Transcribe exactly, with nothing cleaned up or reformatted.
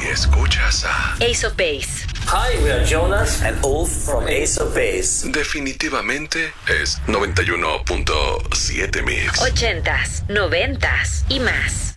Y escuchas a Ace of Base. Hi, we are Jonas and Ulf from Ace of Base. Definitivamente es noventa y uno punto siete Mix. Ochentas, noventas y más.